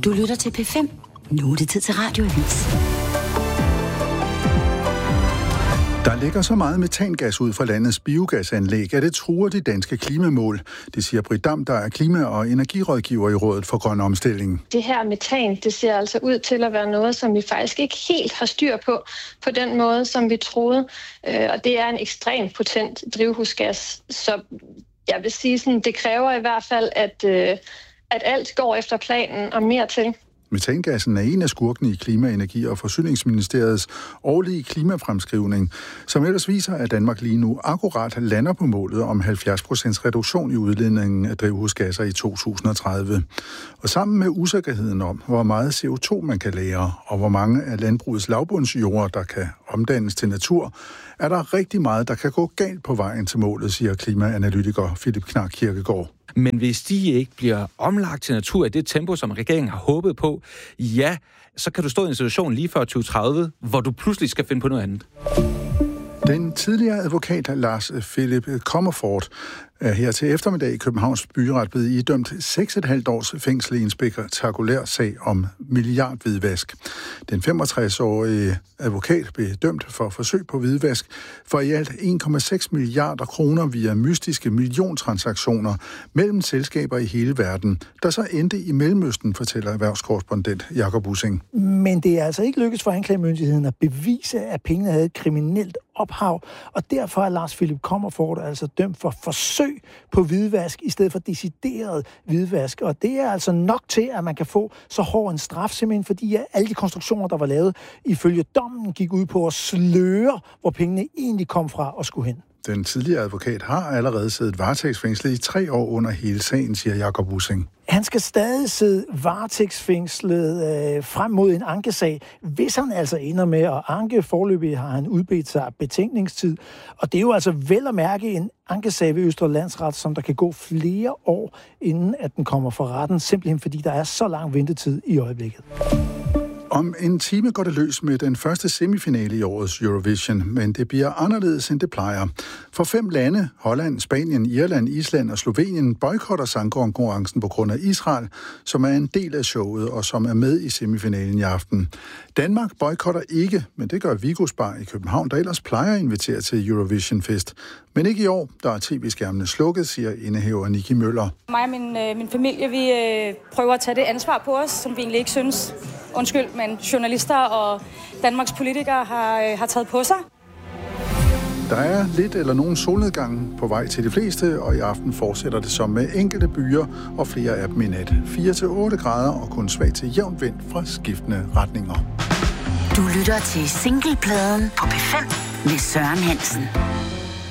Du lytter til P5. Nu er det tid til Radioavis. Der ligger så meget metangas ud fra landets biogasanlæg, at det truer de danske klimamål. Det siger Britt Dam, der er klima- og energirådgiver i Rådet for Grøn Omstilling. Det her metan, det ser altså ud til at være noget, som vi faktisk ikke helt har styr på den måde, som vi troede. Og det er en ekstremt potent drivhusgas. Så jeg vil sige, sådan, det kræver i hvert fald, at alt går efter planen og mere til. Metangassen er en af skurkene i Klima-, Energi- og Forsyningsministeriets årlige klimafremskrivning, som ellers viser, at Danmark lige nu akkurat lander på målet om 70% reduktion i udledningen af drivhusgasser i 2030. Og sammen med usikkerheden om, hvor meget CO2 man kan lagre, og hvor mange af landbrugets lavbundsjorder, der kan omdannes til natur, er der rigtig meget, der kan gå galt på vejen til målet, siger klimaanalytiker Philip Knark Kirkegaard. Men hvis de ikke bliver omlagt til natur i det tempo, som regeringen har håbet på, ja, så kan du stå i en situation lige før 2030, hvor du pludselig skal finde på noget andet. Den tidligere advokat Lars Philip Comerford er her til eftermiddag i Københavns Byret blevet idømt 6,5 års fængsel i en spektakulær sag om milliardhvidvask. Den 65-årige advokat blev dømt for forsøg på hvidvask for i alt 1,6 milliarder kroner via mystiske milliontransaktioner mellem selskaber i hele verden, der så endte i Mellemøsten, fortæller erhvervskorrespondent Jakob Bussing. Men det er altså ikke lykkedes for anklagemyndigheden at bevise, at pengene havde et kriminelt ophav, og derfor er Lars Philip Comerford altså dømt for forsøg på hvidvask i stedet for decideret hvidvask. Og det er altså nok til, at man kan få så hård en straf, simpelthen fordi alle de konstruktioner, der var lavet ifølge dommen, gik ud på at sløre, hvor pengene egentlig kom fra og skulle hen. Den tidligere advokat har allerede siddet varetægtsfængslet i 3 år under hele sagen, siger Jakob Bussing. Han skal stadig sidde varetægtsfængslet frem mod en ankesag, hvis han altså ender med at anke. Foreløbig har han udbedt sig betænkningstid. Og det er jo altså vel at mærke en ankesag ved Østre Landsret, som der kan gå flere år, inden at den kommer for retten, simpelthen fordi der er så lang ventetid i øjeblikket. Om en time går det løs med den første semifinale i årets Eurovision, men det bliver anderledes, end det plejer. For 5 lande, Holland, Spanien, Irland, Island og Slovenien, boykotter sangkonkurrencen på grund af Israel, som er en del af showet og som er med i semifinalen i aften. Danmark boykotter ikke, men det gør Vigos Bar i København, der ellers plejer at invitere til Eurovision-fest. Men ikke i år, der er tv-skærmene slukket, siger indehaver Niki Møller. Mig og min familie, vi prøver at tage det ansvar på os, som vi egentlig ikke synes, men journalister og Danmarks politikere har taget på sig. Der er lidt eller nogen solnedgang på vej til de fleste, og i aften fortsætter det som med enkelte byer og flere af dem i nat. 4-8 grader og kun svag til jævnt vind fra skiftende retninger. Du lytter til Singlepladen på P5 med Søren Hansen.